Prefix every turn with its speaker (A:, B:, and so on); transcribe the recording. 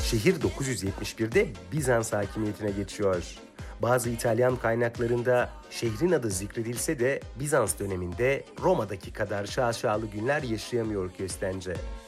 A: Şehir 971'de Bizans hakimiyetine geçiyor. Bazı İtalyan kaynaklarında şehrin adı zikredilse de Bizans döneminde Roma'daki kadar şaşalı günler yaşayamıyor Köstence.